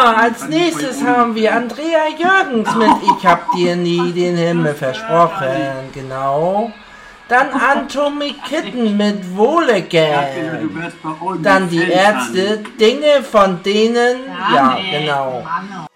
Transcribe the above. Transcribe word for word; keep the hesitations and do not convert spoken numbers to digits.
als nächstes haben wir Andrea Jürgens mit Ich hab dir nie den Himmel versprochen, genau. Dann Atomic Kitten mit Wohlegeld. Dann die Ärzte, Dinge von denen, ja, genau.